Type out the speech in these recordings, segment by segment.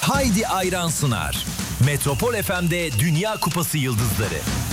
Haydi Ayran sunar. Metropol FM'de Dünya Kupası yıldızları.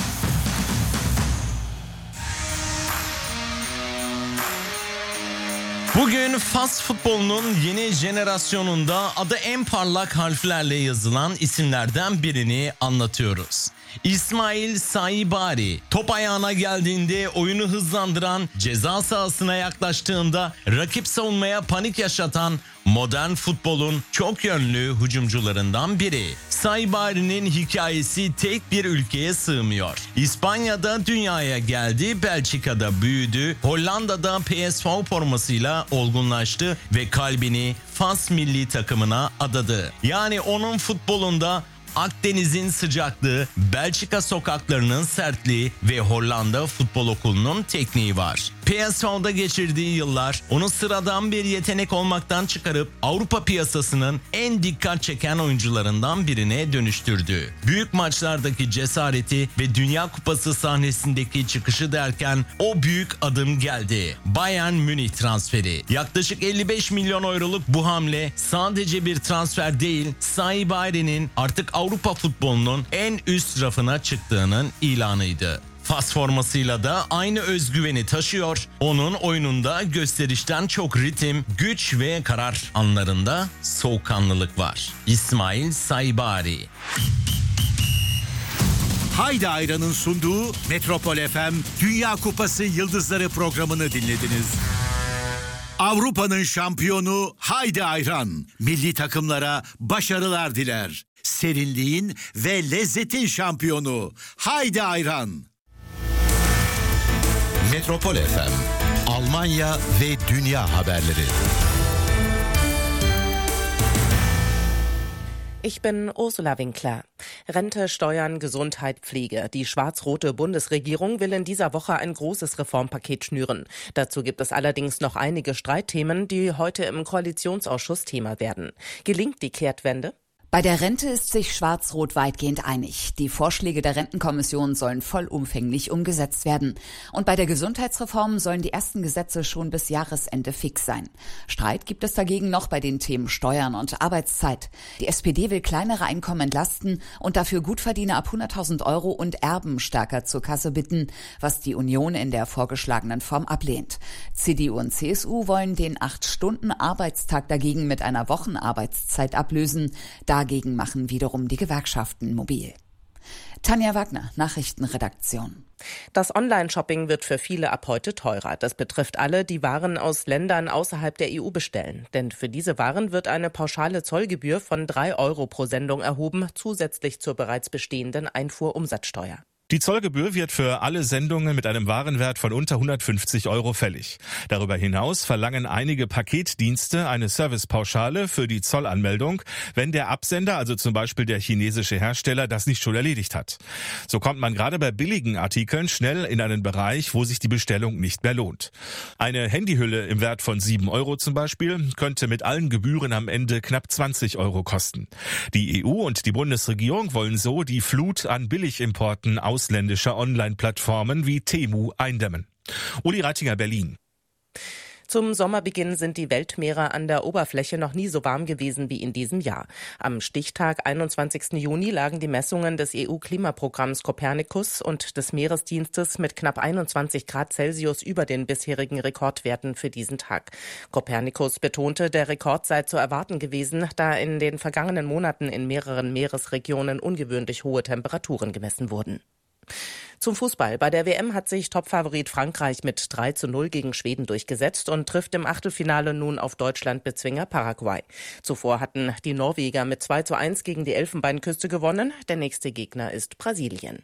Bugün Fas futbolunun yeni jenerasyonunda adı en parlak harflerle yazılan isimlerden birini anlatıyoruz. İsmail Saibari top ayağına geldiğinde oyunu hızlandıran, ceza sahasına yaklaştığında rakip savunmaya panik yaşatan modern futbolun çok yönlü hücumcularından biri. Saibari'nin hikayesi tek bir ülkeye sığmıyor. İspanya'da dünyaya geldi, Belçika'da büyüdü, Hollanda'da PSV formasıyla olgunlaştı ve kalbini Fas milli takımına adadı. Yani onun futbolunda Akdeniz'in sıcaklığı, Belçika sokaklarının sertliği ve Hollanda futbol okulunun tekniği var. PSV'de geçirdiği yıllar onu sıradan bir yetenek olmaktan çıkarıp Avrupa piyasasının en dikkat çeken oyuncularından birine dönüştürdü. Büyük maçlardaki cesareti ve Dünya Kupası sahnesindeki çıkışı derken o büyük adım geldi. Bayern Münih transferi. Yaklaşık 55 milyon euroluk bu hamle sadece bir transfer değil, Saibari'nin artık Avrupa futbolunun en üst rafına çıktığının ilanıydı. Fas formasıyla da aynı özgüveni taşıyor. Onun oyununda gösterişten çok ritim, güç ve karar anlarında soğukkanlılık var. İsmail Saibari. Haydi Ayran'ın sunduğu Metropol FM Dünya Kupası Yıldızları programını dinlediniz. Avrupa'nın şampiyonu Haydi Ayran milli takımlara başarılar diler. Serinliğin ve lezzetin şampiyonu Haydi Ayran. Metropol FM, Almanya ve dünya haberleri. Ich bin Ursula Winkler. Rente, Steuern, Gesundheit, Pflege. Die schwarz-rote Bundesregierung will in dieser Woche ein großes Reformpaket schnüren. Dazu gibt es allerdings noch einige Streitthemen, die heute im Koalitionsausschuss Thema werden. Gelingt die Kehrtwende? Bei der Rente ist sich Schwarz-Rot weitgehend einig. Die Vorschläge der Rentenkommission sollen vollumfänglich umgesetzt werden. Und bei der Gesundheitsreform sollen die ersten Gesetze schon bis Jahresende fix sein. Streit gibt es dagegen noch bei den Themen Steuern und Arbeitszeit. Die SPD will kleinere Einkommen entlasten und dafür Gutverdiener ab 100.000 Euro und Erben stärker zur Kasse bitten, was die Union in der vorgeschlagenen Form ablehnt. CDU und CSU wollen den 8-Stunden-Arbeitstag dagegen mit einer Wochenarbeitszeit ablösen. Dagegen machen wiederum die Gewerkschaften mobil. Tanja Wagner, Nachrichtenredaktion. Das Online-Shopping wird für viele ab heute teurer. Das betrifft alle, die Waren aus Ländern außerhalb der EU bestellen. Denn für diese Waren wird eine pauschale Zollgebühr von 3 Euro pro Sendung erhoben, zusätzlich zur bereits bestehenden Einfuhrumsatzsteuer. Die Zollgebühr wird für alle Sendungen mit einem Warenwert von unter 150 Euro fällig. Darüber hinaus verlangen einige Paketdienste eine Servicepauschale für die Zollanmeldung, wenn der Absender, also zum Beispiel der chinesische Hersteller, das nicht schon erledigt hat. So kommt man gerade bei billigen Artikeln schnell in einen Bereich, wo sich die Bestellung nicht mehr lohnt. Eine Handyhülle im Wert von 7 Euro zum Beispiel könnte mit allen Gebühren am Ende knapp 20 Euro kosten. Die EU und die Bundesregierung wollen so die Flut an Billigimporten ausländischer Online-Plattformen wie Temu eindämmen. Uli Reitinger, Berlin. Zum Sommerbeginn sind die Weltmeere an der Oberfläche noch nie so warm gewesen wie in diesem Jahr. Am Stichtag 21. Juni lagen die Messungen des EU-Klimaprogramms Copernicus und des Meeresdienstes mit knapp 21 Grad Celsius über den bisherigen Rekordwerten für diesen Tag. Copernicus betonte, der Rekord sei zu erwarten gewesen, da in den vergangenen Monaten in mehreren Meeresregionen ungewöhnlich hohe Temperaturen gemessen wurden. Zum Fußball. Bei der WM hat sich Topfavorit Frankreich mit 3:0 gegen Schweden durchgesetzt und trifft im Achtelfinale nun auf Deutschland-Bezwinger Paraguay. Zuvor hatten die Norweger mit 2:1 gegen die Elfenbeinküste gewonnen. Der nächste Gegner ist Brasilien.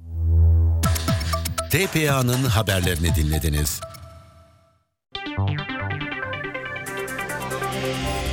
TPA'nın haberlerini dinlediniz.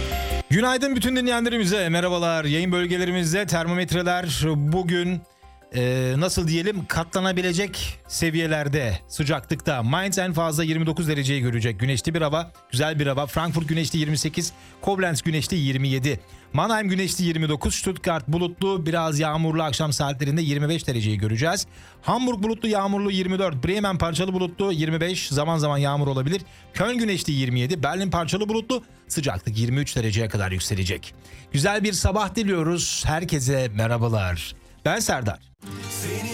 Günaydın bütün dinleyenlerimize. Merhabalar. Yayın bölgelerimizde termometreler bugün nasıl diyelim, katlanabilecek seviyelerde sıcaklıkta. Mainz en fazla 29 dereceyi görecek. Güneşli bir hava, güzel bir hava. Frankfurt güneşli 28, Koblenz güneşli 27. Mannheim güneşli 29, Stuttgart bulutlu, biraz yağmurlu, akşam saatlerinde 25 dereceyi göreceğiz. Hamburg bulutlu, yağmurlu 24, Bremen parçalı bulutlu 25, zaman zaman yağmur olabilir. Köln güneşli 27, Berlin parçalı bulutlu, sıcaklık 23 dereceye kadar yükselecek. Güzel bir sabah diliyoruz. Herkese merhabalar. Ben Serdar.